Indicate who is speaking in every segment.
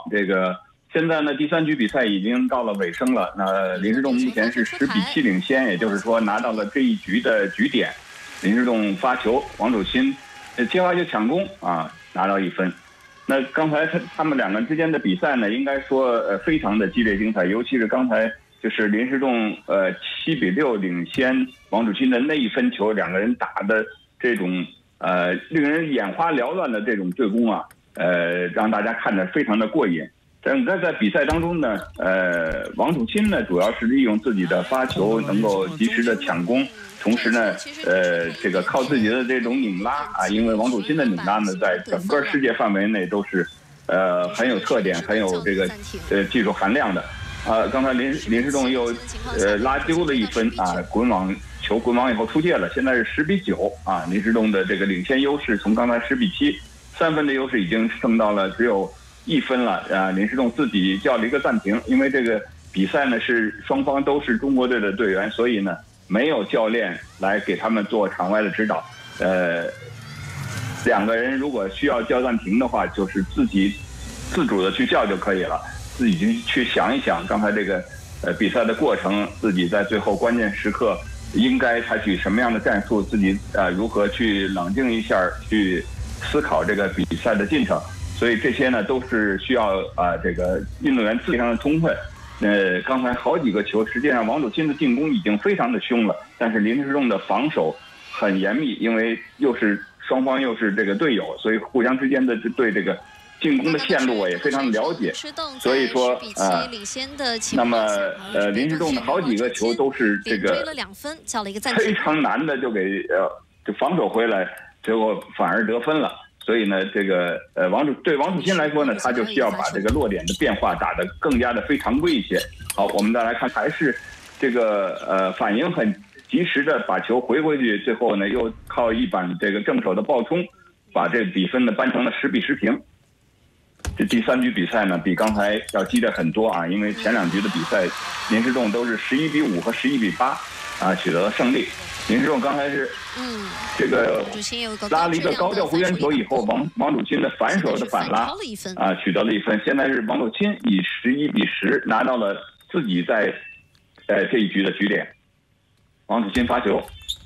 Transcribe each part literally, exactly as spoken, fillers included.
Speaker 1: 这个现在呢，第三局比赛已经到了尾声了。那林诗栋目前是十比七领先，也就是说拿到了这一局的局点。林诗栋发球，王楚钦接发球抢攻啊，拿到一分。那刚才他他们两个之间的比赛呢，应该说呃非常的激烈精彩，尤其是刚才就是林诗栋呃七比六领先王楚钦的那一分球，两个人打的这种呃令人眼花缭乱的这种对攻啊，呃让大家看着非常的过瘾。但是在在比赛当中呢，呃王楚钦呢主要是利用自己的发球能够及时的抢攻。同时呢，呃，这个靠自己的这种拧拉啊，因为王楚钦的拧拉呢，在整个世界范围内都是，呃，很有特点、很有这个呃技术含量的。啊，刚才林林诗栋又呃拉丢了一分啊，滚网球滚网以后出界了，现在是十比九啊，林诗栋的这个领先优势从刚才十比七，三分的优势已经升到了只有一分了啊。林诗栋自己叫了一个暂停，因为这个比赛呢是双方都是中国队的队员，所以呢。没有教练来给他们做场外的指导，呃，两个人如果需要叫暂停的话，就是自己自主的去叫就可以了，自己去去想一想刚才这个呃比赛的过程，自己在最后关键时刻应该采取什么样的战术，自己呃如何去冷静一下，去思考这个比赛的进程，所以这些呢都是需要啊、呃、这个运动员自己上的充分。呃，刚才好几个球，实际上王楚钦的进攻已经非常的凶了，但是林诗栋的防守很严密，因为又是双方又是这个队友，所以互相之间的对这个进攻的线路我也非常了解。所以说呃，那么呃林诗栋的好几个球都是这个非常难的就给呃就防守回来，结果反而得分了。所以呢，这个呃，王楚对王楚钦来说呢，他就需要把这个落点的变化打得更加的非常规一些。好，我们再来看，还是这个呃反应很及时的把球回回去，最后呢又靠一板这个正手的爆冲，把这比分呢扳成了十比十平。这第三局比赛呢，比刚才要激烈很多啊，因为前两局的比赛，林诗栋都是十一比五和十一比八啊取得了胜利。林诗栋刚才是，嗯，这个拉了一个高吊回旋球以后，王王楚钦的反手的反拉啊，取得了一分。现在是王楚钦以十一比十拿到了自己在呃这一局的局点。王楚钦发球，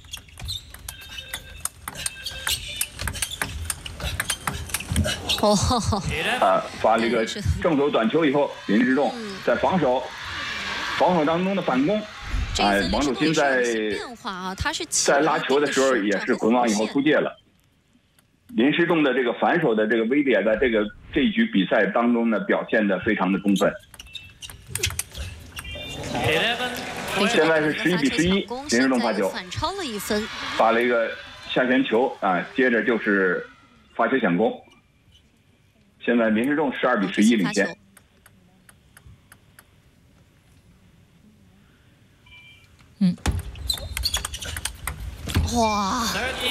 Speaker 2: 哦，
Speaker 1: 啊，发了一个正手短球以后，林诗栋在防守防守当中的反攻。哎，王楚钦在在拉球的时候也是滚网以后出界了。林诗栋的这个反手的这个威力在这个这一局比赛当中呢表现得非常的充分。现在是十一比十一，林诗栋发球，
Speaker 2: 反超了一分，
Speaker 1: 发了一个下旋球啊，接着就是发球抢攻。现在林诗栋十二比十一领先。
Speaker 2: 嗯，哇，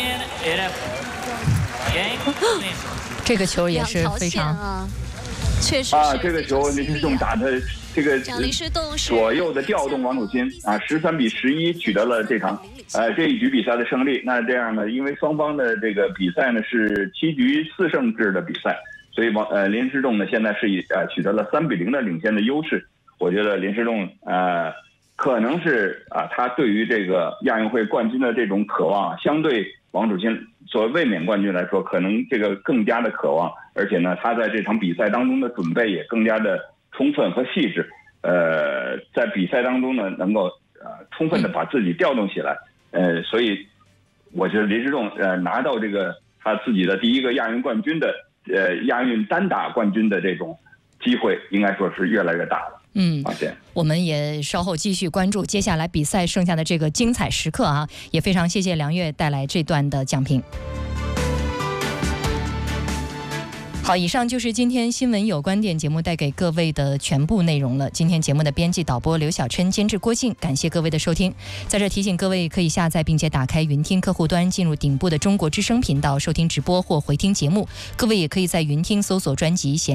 Speaker 2: 这个球也是非常，
Speaker 3: 啊、确实
Speaker 1: 啊，这个球林诗栋打的这个左右的调动王楚钦啊，十三比十一取得了这场呃这一局比赛的胜利。那这样呢，因为双方的这个比赛呢是七局四胜制的比赛，所以王呃林诗栋呢现在是以呃取得了三比零的领先的优势。我觉得林诗栋呃。可能是啊，他对于这个亚运会冠军的这种渴望，相对王楚钦作为卫冕冠军来说，可能这个更加的渴望，而且呢，他在这场比赛当中的准备也更加的充分和细致。呃，在比赛当中呢，能够呃充分的把自己调动起来。呃，所以我觉得林诗栋呃拿到这个他自己的第一个亚运冠军的呃亚运单打冠军的这种机会，应该说是越来越大了。
Speaker 2: 嗯，我们也稍后继续关注接下来比赛剩下的这个精彩时刻啊！也非常谢谢梁月带来这段的讲评。好，以上就是今天新闻有观点节目带给各位的全部内容了。今天节目的编辑导播刘小琛，监制郭靖，感谢各位的收听。在这提醒各位，可以下载并且打开云听客户端，进入顶部的中国之声频道收听直播或回听节目。各位也可以在云听搜索专辑